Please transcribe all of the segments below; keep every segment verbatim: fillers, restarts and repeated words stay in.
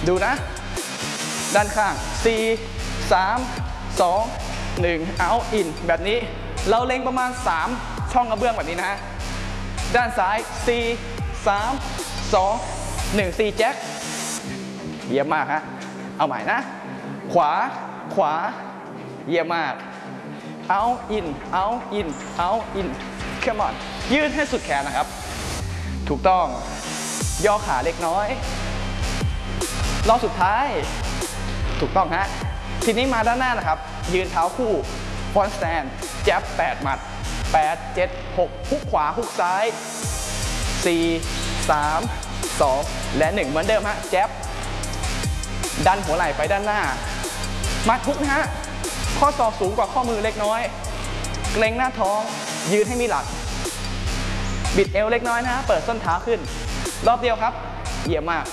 ดูนะด้านข้างสี่สามสองหนึ่ง out in แบบนี้เราเล็งประมาณสามช่องกระเบื้องแบบนี้นะด้านซ้ายสี่สามสองหนึ่ง สี่แจ็คเยี่ยมมากฮะเอาใหม่นะขวาขวาเยี่ยมมาก out in out in out in come on ยืดให้สุดแขนนะครับถูกต้องย่อขาเล็กน้อยรอบสุดท้ายถูกต้องฮะทีนี้มาด้านหน้านะครับยืนเท้าคู่ฟอนต์สแตนแจ็บแปดหมัดแปด เจ็ด หกฮุกขวาฮุกซ้ายสี่ สาม สองและหนึ่งเหมือนเดิมฮะแจ็บดันหัวไหล่ไปด้านหน้ามัดฮุกนะฮะข้อศอกสูงกว่าข้อมือเล็กน้อยเกร็งหน้าท้องยืนให้มีหลักบิดเอวเล็กน้อยนะฮะเปิดส้นเท้าขึ้นรอบเดียวครับเยี่ยมมาก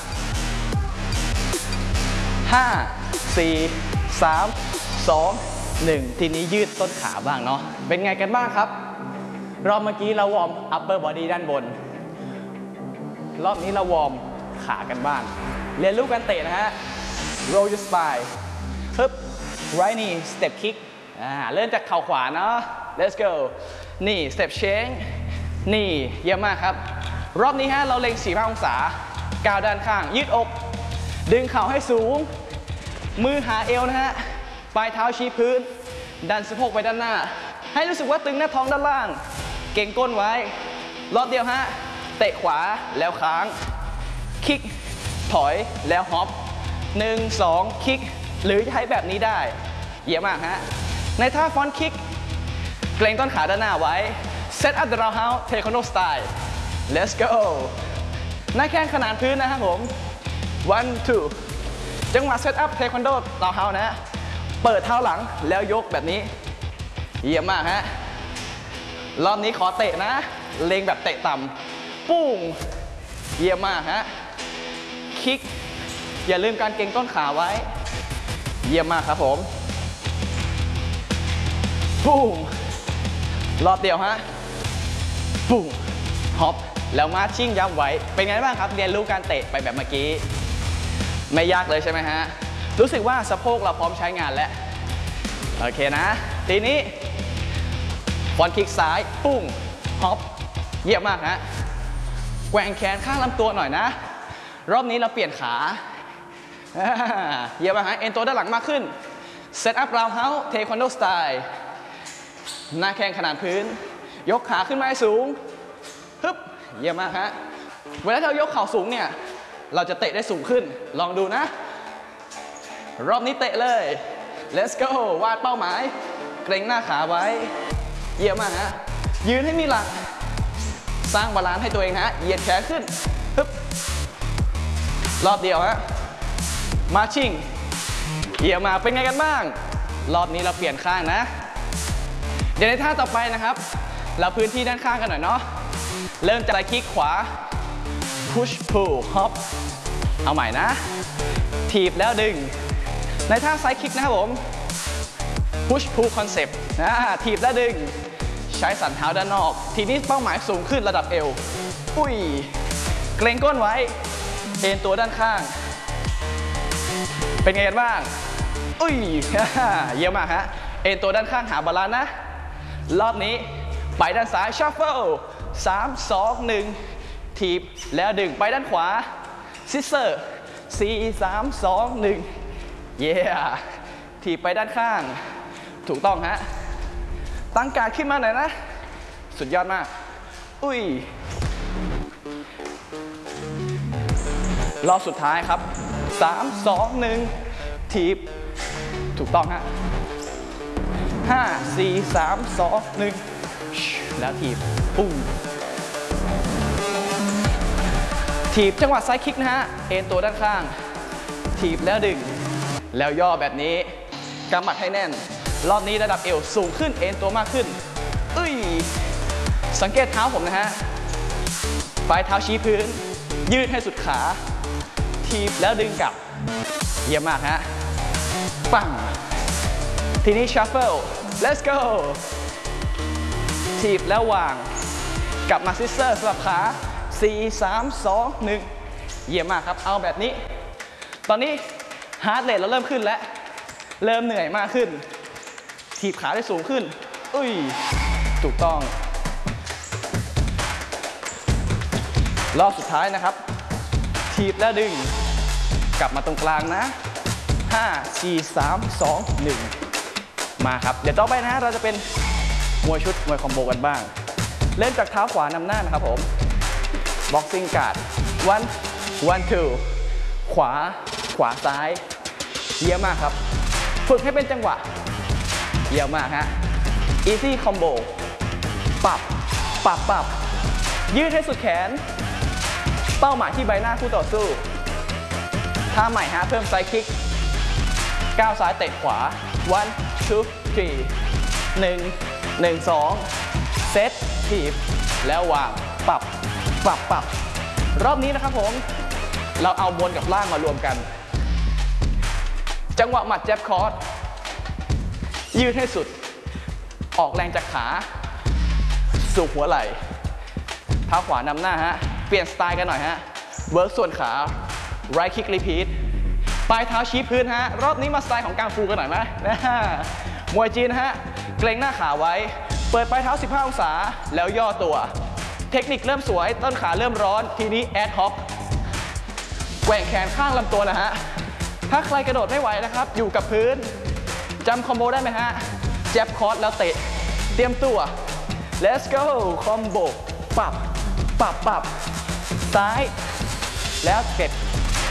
ห้า สี่ สาม สอง หนึ่งทีนี้ยืดต้นขาบ้างเนาะเป็นไงกันบ้างครับรอบเมื่อกี้เราวอร์ม upper body ด้านบนรอบนี้เราวอร์มขากันบ้างเรียนรู้การเตะนะฮะ roll your spine ฮึบ right knee step kick อ่าเริ่มจากเข่าขวาเนาะ let's go นี่ step change นี่เยี่ยมมากครับรอบนี้ฮะเราเล็งสี่สิบห้าองศาก้าวด้านข้างยืดอกดึงเข่าให้สูงมือหาเอวนะฮะปลายเท้าชี้พื้นดันสะโพกไปด้านหน้าให้รู้สึกว่าตึงหน้าท้องด้านล่างเก่งก้นไว้รอบเดียวฮะเตะขวาแล้วค้างคิกถอยแล้วฮอปหนึ่ง สองคิกหรือจะใช้แบบนี้ได้เยี่ยมมากฮะในท่าฟอนต์คิกเกรงต้นขาด้านหน้าไว้ set up the roundhouse taekwondo style let's go หน้าแข้งขนานพื้นนะครับผม one two จังหวะ set up taekwondo roundhouse นะเปิดเท้าหลังแล้วยกแบบนี้เยี่ยมมากฮะรอบนี้ขอเตะนะเล็งแบบเตะต่ำปุ้งเยี่ยมมากฮะคิกอย่าลืมการเกรงต้นขาไว้เยี่ยมมากครับผมปุ้งรอบเดียวฮะปุ้งฮอปแล้วมาชิ่งย้ำไว้เป็นไงบ้างครับเรียนรู้การเตะไปแบบเมื่อกี้ไม่ยากเลยใช่ไหมฮะรู้สึกว่าสะโพกเราพร้อมใช้งานแล้วโอเคนะทีนี้ฟอนต์คิกซ้ายปุ้งฮอปเยี่ยมมากฮะแกว่งแขนข้างลำตัวหน่อยนะรอบนี้เราเปลี่ยนขาเยี่ยมมากฮะเอ็นตัวด้านหลังมากขึ้น set up roundhouse taekwondo style หน้าแข้งขนาดพื้นยกขาขึ้นมาให้สูงฮึบเยี่ยมมากฮะเวลาเรายกเข่าสูงเนี่ยเราจะเตะได้สูงขึ้นลองดูนะรอบนี้เตะเลย let's go วาดเป้าหมายเกรงหน้าขาไว้เยี่ยมมากฮะยืนให้มีหลักสร้างบาลานซ์ให้ตัวเองฮะเหยียดแขนขึ้นฮึบรอบเดียวฮะมาชิ่งเยี่ยมมากเป็นไงกันบ้างรอบนี้เราเปลี่ยนข้างนะเดี๋ยวในท่าต่อไปนะครับเราพื้นที่ด้านข้างกันหน่อยเนาะเริ่มจากคิกขวา push pull hop เอาใหม่นะถีบแล้วดึงในท่าไซด์คิกนะครับผม push pull concept นะถีบแล้วดึงใช้สันเท้าด้านนอกทีนี้เป้าหมายสูงขึ้นระดับเอวอุ้ยเกรงก้นไว้เอ็นตัวด้านข้างเป็นไงกันบ้างอุ้ยเยี่ยมมากฮะเอ็นตัวด้านข้างหาบาลานซ์นะรอบนี้ไปด้านซ้าย shuffle สาม สอง หนึ่งถีบแล้วดึงไปด้านขวา scissor สี่ สาม สอง หนึ่งเย้ถีบไปด้านข้างถูกต้องฮะตั้งการขึ้นมาหน่อยนะสุดยอดมากอุ้ยรอบสุดท้ายครับสาม สอง หนึ่งถีบถูกต้องฮะห้า สี่ สาม สอง หนึ่งแล้วถีบปุ้งถีบจังหวะไซด์คิกนะฮะเอ็นตัวด้านข้างถีบแล้วดึงแล้วย่อแบบนี้กำหมัดให้แน่นรอบนี้ระดับเอวสูงขึ้นเอ็นตัวมากขึ้นอุ้ยสังเกตเท้าผมนะฮะปลายเท้าชี้พื้นยืดให้สุดขาถีบแล้วดึงกลับเยี่ยมมากฮะปังทีนี้ shuffle let's go ถีบแล้ววางกลับมา scissor สลับขาสี่ สาม สอง หนึ่งเยี่ยมมากครับเอาแบบนี้ตอนนี้ฮาร์ดเรทเราเริ่มขึ้นแล้วเริ่มเหนื่อยมากขึ้นถีบขาได้สูงขึ้นอุ้ยถูกต้องรอบสุดท้ายนะครับถีบแล้วดึงกลับมาตรงกลางนะห้า สี่ สาม สอง หนึ่งมาครับเดี๋ยวต่อไปนะเราจะเป็นมวยชุดมวยคอมโบกันบ้างเล่นจากเท้าขวานำหน้านะครับผม boxing guard one one two ขวาขวาซ้ายเยี่ยมมากครับฝึกให้เป็นจังหวะเยี่ยมมากฮะ easy combo ปับปับปับยืดให้สุดแขนเป้าหมายที่ใบหน้าคู่ต่อสู้ท่าใหม่ฮะเพิ่มไซด์คิกก้าวซ้ายเตะขวา one two three หนึ่ง หนึ่ง สองเซตถีบแล้ววางปับปับปับรอบนี้นะครับผมเราเอาบนกับล่างมารวมกันจังหวะหมัดแจ็บคอร์สยืดให้สุดออกแรงจากขาสู่หัวไหล่เท้าขวานำหน้าฮะเปลี่ยนสไตล์กันหน่อยฮะเวิร์กส่วนขา right kick repeat ปลายเท้าชี้พื้นฮะรอบนี้มาสไตล์ของกังฟูกันหน่อยไหมนะมวยจีนฮะเกรงหน้าขาไว้เปิดปลายเท้าสิบห้าองศาแล้วย่อตัวเทคนิคเริ่มสวยต้นขาเริ่มร้อนทีนี้แอดฮอปแกว่งแขนข้างลำตัวนะฮะถ้าใครกระโดดไม่ไหวนะครับอยู่กับพื้นจำคอมโบได้ไหมฮะแจ็บคอร์สแล้วเตะเตรียมตัว let's go คอมโบปับปับปับซ้ายแล้วเก็บ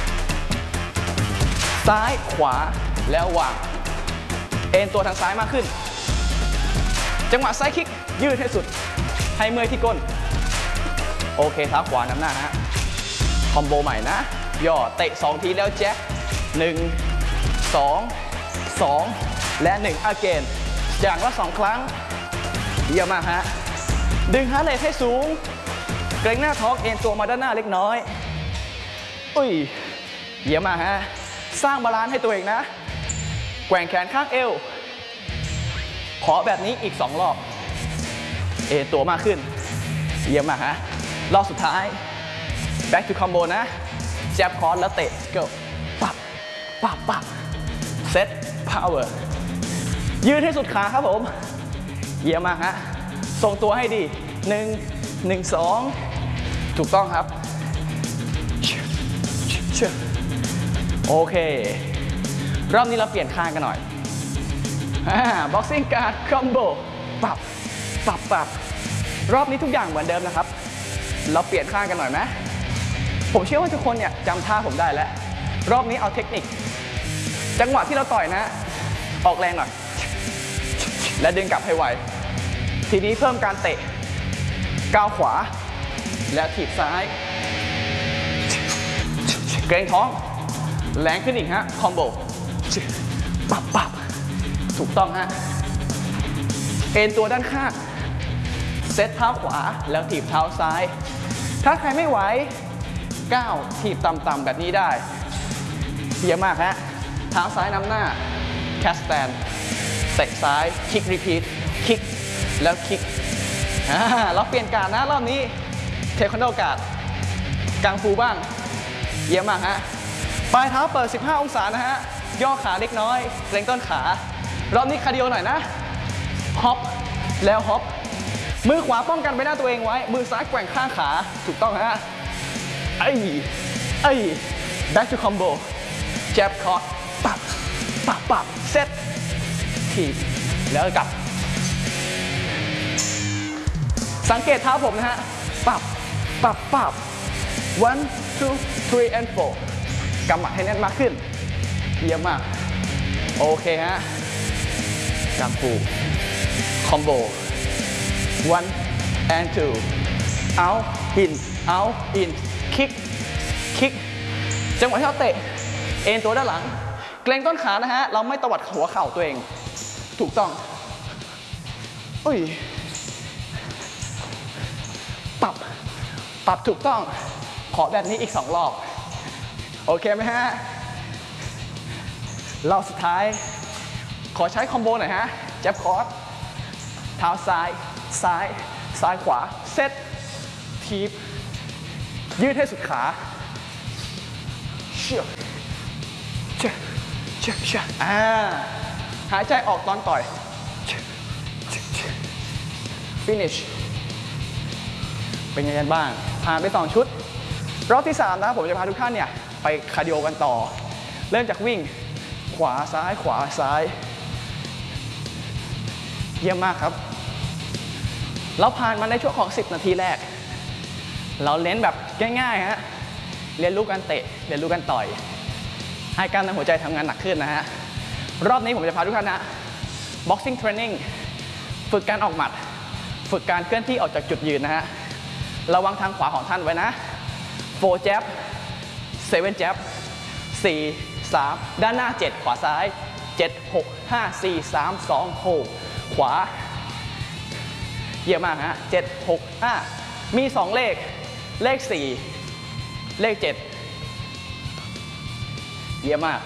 ซ้ายขวาแล้ววางเอ็นตัวทางซ้ายมากขึ้นจังหวะไซด์คิกยืดให้สุดให้เมื่อยที่ก้นโอเคเท้าขวานำหน้าฮะคอมโบใหม่นะย่อเตะสองทีแล้วแจ็คหนึ่ง สอง สองและหนึ่ง again อย่างละสองครั้งเยี่ยมมากฮะดึงฮาร์ทเรทให้สูงเกรงหน้าท้องเอ็นตัวมาด้านหน้าเล็กน้อยอุ้ยเยี่ยมมากฮะสร้างบาลานซ์ให้ตัวเองนะแกว่งแขนข้างเอวขอแบบนี้อีกสองรอบเอ็นตัวมากขึ้นเยี่ยมมากฮะรอบสุดท้าย back to combo นะแจ็บคอร์สแล้วเตะ go ปับปับปับ set power ยืดให้สุดขาครับผมเยี่ยมมากฮะทรงตัวให้ดีหนึ่ง หนึ่ง สองถูกต้องครับโอเครอบนี้เราเปลี่ยนข้างกันหน่อย boxing guard combo ปับปับปับรอบนี้ทุกอย่างเหมือนเดิมนะครับเราเปลี่ยนข้างกันหน่อยไหมผมเชื่อว่าทุกคนเนี่ยจำท่าผมได้แล้วรอบนี้เอาเทคนิคจังหวะที่เราต่อยนะออกแรงหน่อยและดึงกลับให้ไวทีนี้เพิ่มการเตะก้าวขวาและถีบซ้ายเกรงท้องแรงขึ้นอีกฮะคอมโบปับปับถูกต้องฮะเอ็นตัวด้านข้างเซตเท้าขวาแล้วถีบเท้าซ้ายถ้าใครไม่ไหวก้าวถีบต่ำๆแบบนี้ได้เยี่ยมมากฮะเท้าซ้ายนำหน้าแคสแตนเตะซ้ายคิกรีพีทคิกแล้วคิกเราเปลี่ยนการนะรอบนี้เทควันโดการ์ดกังฟูบ้างเยี่ยมมากฮะปลายเท้าเปิดสิบห้าองศานะฮะย่อขาเล็กน้อยเกรงต้นขารอบนี้คาร์ดิโอหน่อยนะฮอปแล้วฮอปมือขวาป้องกันใบหน้าตัวเองไว้มือซ้ายแกว่งข้างขาถูกต้องฮะไอ้ไอ้ back to combo แจ็บคอร์สปับปับปับเซตถีบแล้วกลับสังเกตเท้าผมนะฮะปับปับปับ one two three and four กำหมัดให้แน่นมากขึ้นเยี่ยมมากโอเคฮะกังฟูคอมโบ one and two out in out in kick kick จังหวะที่เราเตะเอ็นตัวด้านหลังเกรงต้นขานะฮะเราไม่ตวัดหัวเข่าตัวเองถูกต้องอุ้ยปรับปรับถูกต้องขอแบบนี้อีกสองรอบโอเคไหมฮะรอบสุดท้ายขอใช้คอมโบหน่อยฮะแจ็บคอร์สเท้าซ้ายซ้ายซ้ายขวาเซตทีบยืดให้สุดขาเชื่ออ่าหายใจออกตอนต่อย finish เป็นไงกันบ้างผ่านไปสองชุดรอบที่สามนะผมจะพาทุกท่านเนี่ยไปคาร์ดิโอกันต่อเริ่มจากวิ่งขวาซ้ายขวาซ้ายเยี่ยมมากครับเราผ่านมาในช่วงของสิบนาทีแรกเราเน้นแบบง่ายๆฮะเรียนรู้การเตะเรียนรู้การต่อยให้กล้ามเนื้อหัวใจทำงานหนักขึ้นนะฮะรอบนี้ผมจะพาทุกท่านนะ boxing training ฝึกการออกหมัดฝึกการเคลื่อนที่ออกจากจุดยืนนะฮะระวังทางขวาของท่านไว้นะโฟร์ jab เซเว่น jab สี่ สามด้านหน้าเจ็ดขวาซ้ายเจ็ด หก ห้า สี่ สาม สอง โฮขวาเยี่ยมมากฮะเจ็ด หก ห้ามีสองเลขเลขสี่เลขเจ็ดเยี่ยมมาก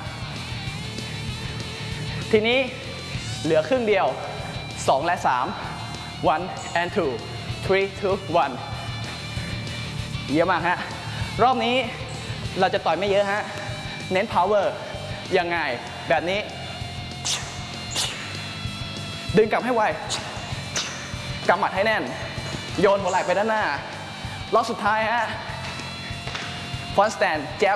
ทีนี้เหลือครึ่งเดียวสองและสาม one and two three two one เยี่ยมมากฮะรอบนี้เราจะต่อยไม่เยอะฮะเน้น power ยังไงแบบนี้ดึงกลับให้ไวกำหมัดให้แน่นโยนหัวไหล่ไปด้านหน้ารอบสุดท้ายฮะ front stand jab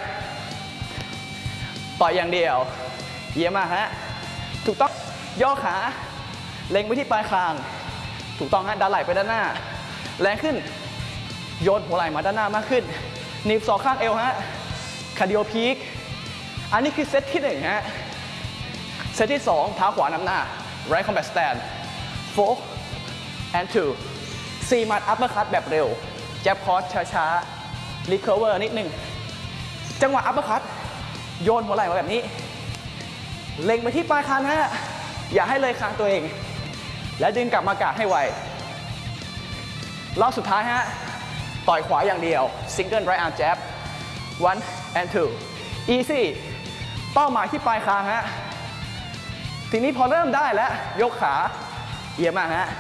ต่อยอย่างเดียวเยี่ยมมากฮะถูกต้องย่อขาเล็งไปที่ปลายคางถูกต้องฮะดันไหล่ไปด้านหน้าแรงขึ้นโยนหัวไหล่มาด้านหน้ามากขึ้นหนีบศอกข้างเอวฮะคาร์ดิโอพีคอันนี้คือเซตที่หนึ่งฮะเซตที่สองเท้าขวานำหน้า right combat stand four and two สี่หมัด upper cut แบบเร็วแจ็บคอร์สช้าๆ recover นิดนึงจังหวะ upper cut โยนหัวไหล่มาแบบนี้เล็งไปที่ปลายคางฮะอย่าให้เลยคางตัวเองแล้วดึงกลับมากาดให้ไวรอบสุดท้ายฮะต่อยขวาอย่างเดียว single right arm jab one and two easy เป้าหมายที่ปลายคางฮะทีนี้พอเริ่มได้แล้วยกขาเยี่ยมมากฮะ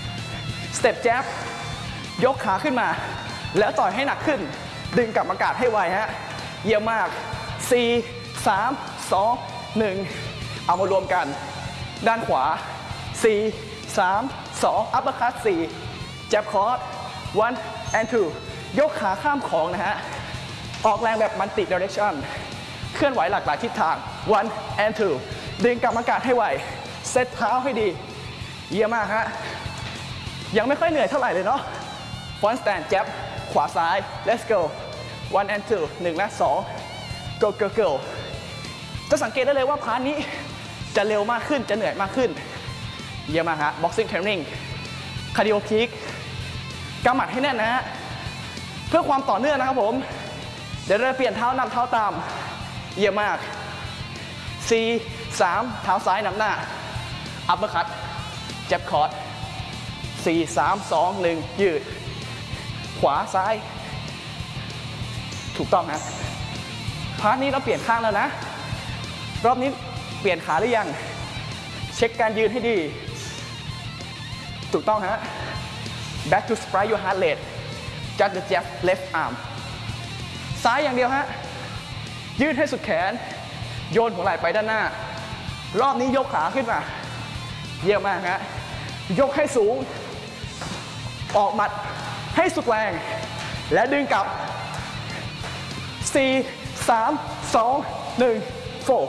step jab ยกขาขึ้นมาแล้วต่อยให้หนักขึ้นดึงกลับมากาดให้ไวฮะเยี่ยมมากสี่ สาม สอง หนึ่งเอามารวมกันด้านขวาสี่ สาม สอง upper cut สี่ jab cross one and two ยกขาข้ามของนะฮะออกแรงแบบ multi direction เคลื่อนไหวหลากหลายทิศทาง one and two ดึงกลับมากาดให้ไวเซตเท้าให้ดีเยี่ยมมากฮะยังไม่ค่อยเหนื่อยเท่าไหร่เลยเนาะ front stand jab ขวาซ้าย let's go one and two หนึ่งและสอง go go go จะสังเกตได้เลยว่าพาร์ทนี้จะเร็วมากขึ้นจะเหนื่อยมากขึ้นเยี่ยมมากฮะ boxing training cardio peak กำหมัดให้แน่นนะฮะเพื่อความต่อเนื่องนะครับผมเดี๋ยวเราเปลี่ยนเท้านำเท้าตามเยี่ยมมากสี่ สามเท้าซ้ายนำหน้า upper cut jab cross สี่ สาม สอง หนึ่งยืดขวาซ้ายถูกต้องฮะพาร์ทนี้เราเปลี่ยนข้างแล้วนะรอบนี้เปลี่ยนขาหรือยังเช็คการยืนให้ดีถูกต้องฮะ back to sprite your heart rate just the jab left arm ซ้ายอย่างเดียวฮะยืดให้สุดแขนโยนหัวไหล่ไปด้านหน้ารอบนี้ยกขาขึ้นมาเยี่ยมมากฮะยกให้สูงออกหมัดให้สุดแรงและดึงกลับสี่ สาม สอง หนึ่ง four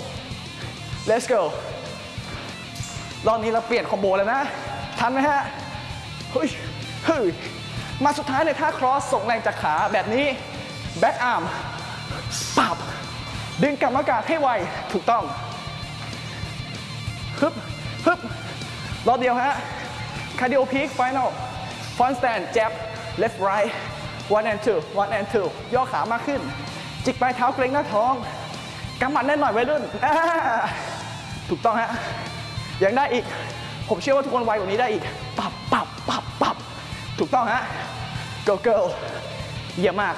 let's go รอบนี้เราเปลี่ยนคอมโบแล้วนะทันไหมฮะเฮ้ยเฮ้ยมาสุดท้ายในท่า cross ส่งแรงจากขาแบบนี้ back arm ปับดึงกลับมากาดให้ไวถูกต้องฮึบฮึบรอบเดียวฮะ cardio peak final front stand jab left right one and two one and two ย่อขามากขึ้นจิกปลายเท้าเกร็งหน้าท้องกำหมัดแน่นหน่อยวัยรุ่นถูกต้องฮะยังได้อีกผมเชื่อว่าทุกคนไวกว่านี้ได้อีกปับปับปับปับถูกต้องฮะ go go เยี่ยมมาก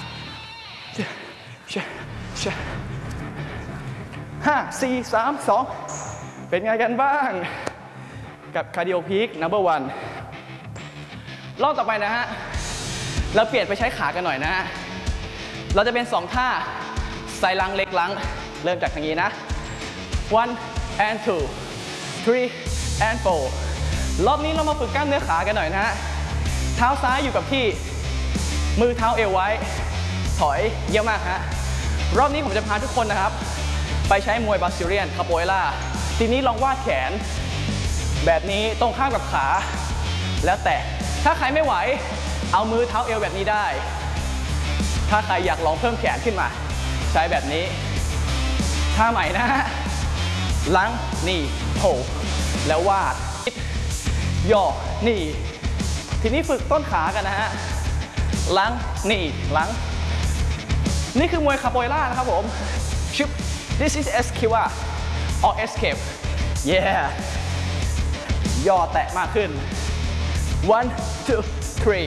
ห้า สี่ สาม สองเป็นไงกันบ้างกับคาร์ดิโอพีค number one รอบต่อไปนะฮะเราเปลี่ยนไปใช้ขากันหน่อยนะฮะเราจะเป็นสองท่าไซลังเล็กลังเริ่มจากทางนี้นะ one and two three and four รอบนี้เรามาฝึกกล้ามเนื้อขากันหน่อยนะฮะเท้าซ้ายอยู่กับที่มือเท้าเอวไว้ถอยเยอะมากฮะรอบนี้ผมจะพาทุกคนนะครับไปใช้มวยบราซิเลียนคาโปเอล่าทีนี้ลองวาดแขนแบบนี้ตรงข้ามกับขาแล้วแต่ถ้าใครไม่ไหวเอามือเท้าเอวแบบนี้ได้ถ้าใครอยากลองเพิ่มแขนขึ้นมาใช้แบบนี้ท่าใหม่นะฮะหลังนี่โผล่แล้ววาดย่อนี่ทีนี้ฝึกต้นขากันนะฮะหลังนี่หลังนี่คือมวยคาโปเอล่านะครับผมชิป this is esquiva or escape yeah ย่อแตะมากขึ้น one two three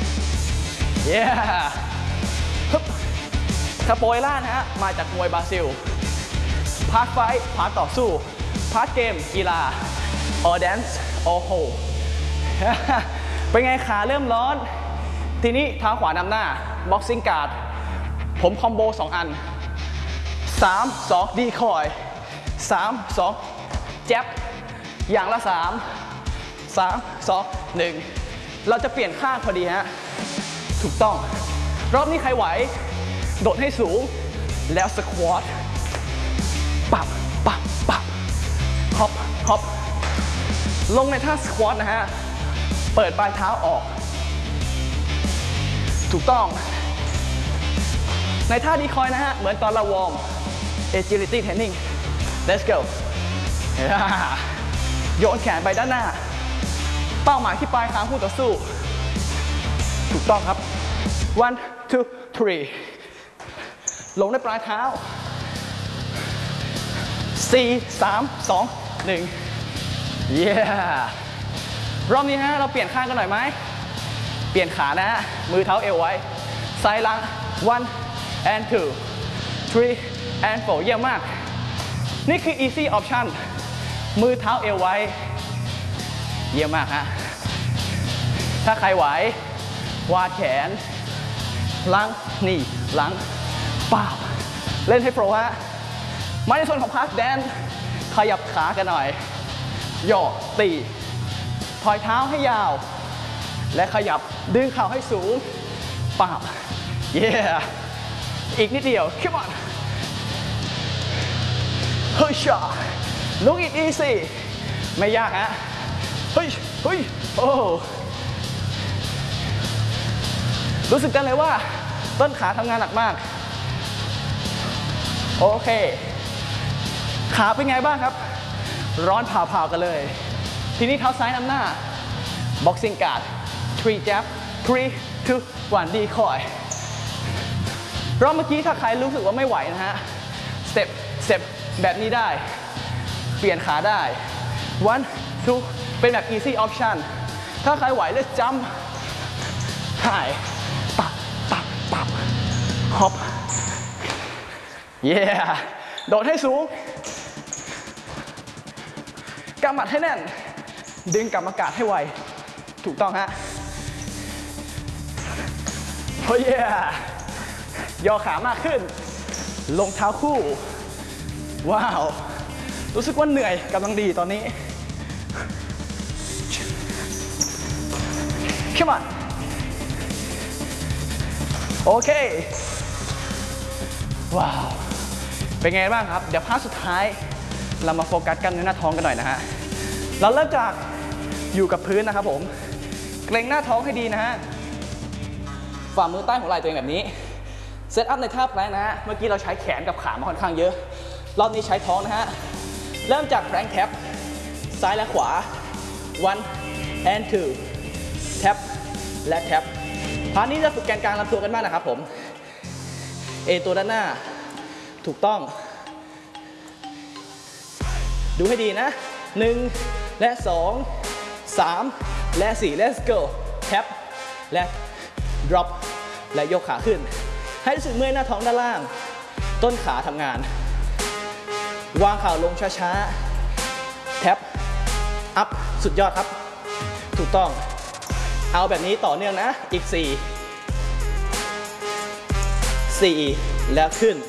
yeah คาโปเอล่านะฮะมาจากมวยบราซิลพาร์ทไฟท์พาร์ทต่อสู้พาร์ทเกมกีฬา or dance or hold เป็นไงขาเริ่มร้อนทีนี้เท้าขวานำหน้า boxing guard ผมคอมโบสองอันสาม สองดีคอยสาม สองแจ็บอย่างละสามสาม สอง หนึ่งเราจะเปลี่ยนข้างพอดีฮะถูกต้องรอบนี้ใครไหวโดดให้สูงแล้วสควอตปับปับปับฮอปฮอปลงในท่าสควอตนะฮะเปิดปลายเท้าออกถูกต้องในท่าดีคอยนะฮะเหมือนตอนเราวอร์ม agility training let's go โยนแขนไปด้านหน้าเป้าหมายที่ปลายคางคู่ต่อสู้ถูกต้องครับ one two three ลงในปลายเท้าสี่ สาม สอง หนึ่ง yeah รอบนี้ฮะเราเปลี่ยนข้างกันหน่อยไหมเปลี่ยนขานะฮะมือเท้าเอวไว้ซ้ายหลัง one and two three and four เยี่ยมมากนี่คือ easy option มือเท้าเอวไว้เยี่ยมมากฮะถ้าใครไหววาดแขนหลังนี่หลังป่าเล่นให้โปรฮะมาในส่วนของพาร์ทแดนขยับขากันหน่อยย่อตีถอยเท้าให้ยาวและขยับดึงเข่าให้สูงป่าเย้อีกนิดเดียว come on เฮ้ยช่า look it easy ไม่ยากฮะเฮ้ยเฮ้ยโอ้รู้สึกกันเลยว่าต้นขาทำงานหนักมากโอเคขาเป็นไงบ้างครับร้อนเผาๆกันเลยทีนี้เท้าซ้ายนำหน้า boxing guard three jab three two one ดีคอยรอบเมื่อกี้ถ้าใครรู้สึกว่าไม่ไหวนะฮะ step step แบบนี้ได้เปลี่ยนขาได้ one two เป็นแบบ easy option ถ้าใครไหว let's jump high ปับปับปับ hop yeah โดดให้สูงกำหมัดให้แน่นดึงกำอากาศให้ไวถูกต้องฮะโอ้ยย่อขามากขึ้นลงเท้าคู่ว้าวรู้สึกว่าเหนื่อยกำลังดีตอนนี้ come on โอเคว้าวเป็นไงบ้างครับเดี๋ยวพาร์ทสุดท้ายเรามาโฟกัสกล้ามเนื้อหน้าท้องกันหน่อยนะฮะเราเริ่มจากอยู่กับพื้นนะครับผมเกร็งหน้าท้องให้ดีนะฮะฝ่ามือใต้หัวไหล่ตัวเองแบบนี้เซตอัพในท่าแพลงนะฮะเมื่อกี้เราใช้แขนกับขามาค่อนข้างเยอะรอบนี้ใช้ท้องนะฮะเริ่มจากแพลงแท็บซ้ายและขวา one and two แท็บและแท็บพาร์ทนี้จะฝึกแกนกลางลำตัวกันมากนะครับผมเอตัวด้านหน้าถูกต้องดูให้ดีนะหนึ่งและสอง สามและสี่ let's go แท็บและ drop และยกขาขึ้นให้รู้สึกเมื่อยหน้าท้องด้านล่างต้นขาทำงานวางเข่าลงช้าๆแท็บ up สุดยอดครับถูกต้องเอาแบบนี้ต่อเนื่องนะอีกสี่ สี่แล้วขึ้น